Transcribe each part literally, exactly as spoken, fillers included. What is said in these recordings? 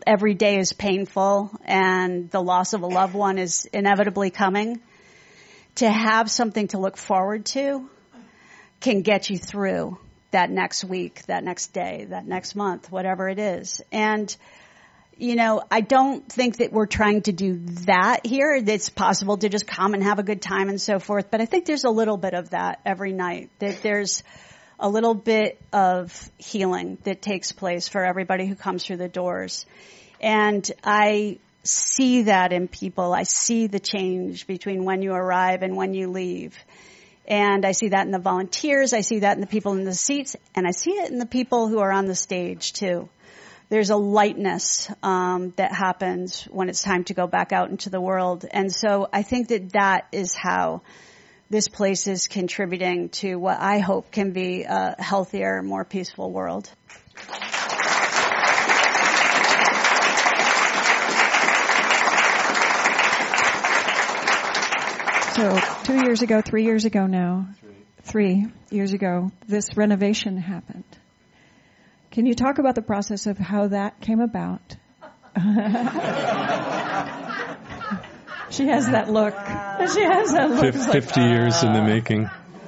every day is painful and the loss of a loved one is inevitably coming, to have something to look forward to can get you through that next week, that next day, that next month, whatever it is. And, you know, I don't think that we're trying to do that here. It's possible to just come and have a good time and so forth. But I think there's a little bit of that every night, that there's a little bit of healing that takes place for everybody who comes through the doors. And I see that in people. I see the change between when you arrive and when you leave. And I see that in the volunteers. I see that in the people in the seats. And I see it in the people who are on the stage, too. There's a lightness um, that happens when it's time to go back out into the world. And so I think that that is how this place is contributing to what I hope can be a healthier, more peaceful world. So two years ago, three years ago now, three years ago, this renovation happened. Can you talk about the process of how that came about? She has that look. She has that look. Fifty years in the making.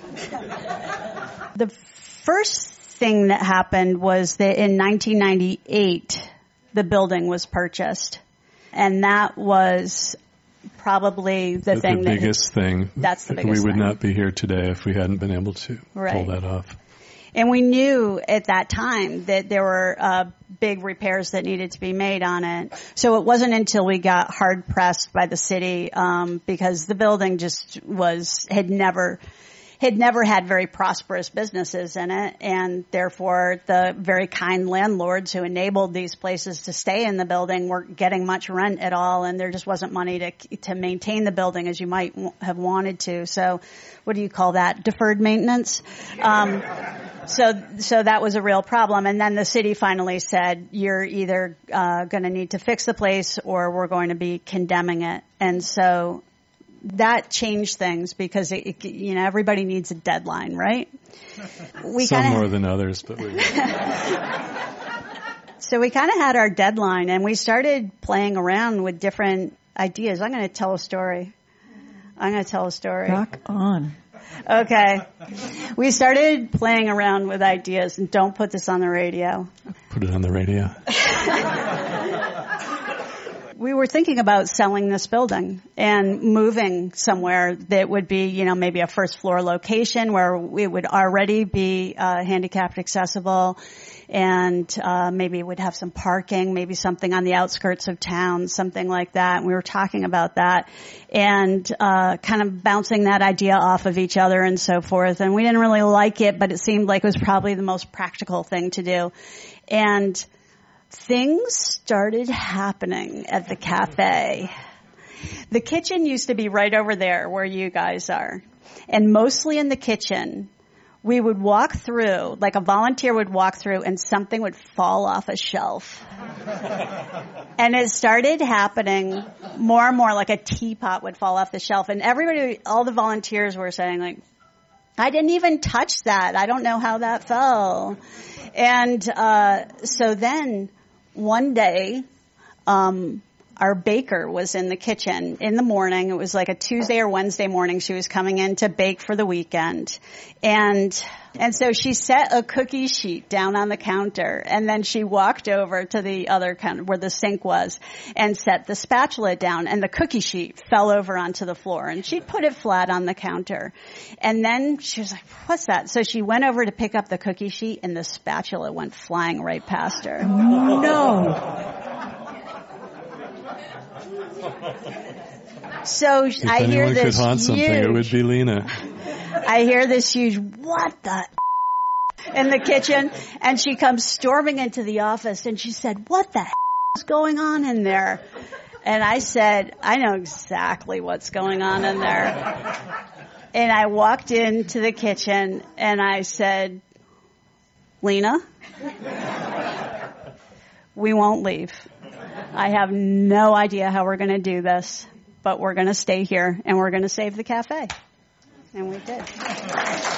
The first thing that happened was that in nineteen ninety-eight, the building was purchased. And that was probably the, the thing the that... The biggest thing. That's the biggest thing. We would thing. not be here today if we hadn't been able to right. pull that off. And we knew at that time that there were uh, big repairs that needed to be made on it. So it wasn't until we got hard pressed by the city, um, because the building just was, had never, had never had very prosperous businesses in it. And therefore the very kind landlords who enabled these places to stay in the building weren't getting much rent at all. And there just wasn't money to, to maintain the building as you might w- have wanted to. So what do you call that? Deferred maintenance? Um, So, so that was a real problem. And then the city finally said, you're either, uh, going to need to fix the place or we're going to be condemning it. And so that changed things because it, it, you know, everybody needs a deadline, right? We Some kinda, more than others, but we. So we kind of had our deadline and we started playing around with different ideas. I'm going to tell a story. I'm going to tell a story. Rock on. Okay. We started playing around with ideas, and don't put this on the radio. Put it on the radio. We were thinking about selling this building and moving somewhere that would be, you know, maybe a first floor location where it would already be uh, handicapped accessible, and uh maybe it would have some parking, maybe something on the outskirts of town, something like that. And we were talking about that and uh kind of bouncing that idea off of each other and so forth. And we didn't really like it, but it seemed like it was probably the most practical thing to do. And things started happening at the cafe. The kitchen used to be right over there where you guys are. And mostly in the kitchen, we would walk through, like a volunteer would walk through and something would fall off a shelf. And it started happening more and more, like a teapot would fall off the shelf. And everybody, all the volunteers were saying like, I didn't even touch that. I don't know how that fell. And, uh, so then one day, um, our baker was in the kitchen in the morning. It was like a Tuesday or Wednesday morning. She was coming in to bake for the weekend. And, and so she set a cookie sheet down on the counter, and then she walked over to the other counter where the sink was and set the spatula down, and the cookie sheet fell over onto the floor, and she put it flat on the counter. And then she was like, what's that? So she went over to pick up the cookie sheet, and the spatula went flying right past her. No. So if I hear anyone this could haunt huge, something, it would be Lena. I hear this huge, what the in the kitchen, and she comes storming into the office, and she said, what the is going on in there? And I said, I know exactly what's going on in there. And I walked into the kitchen, and I said, Lena, we won't leave. I have no idea how we're going to do this, but we're going to stay here and we're going to save the cafe. And we did.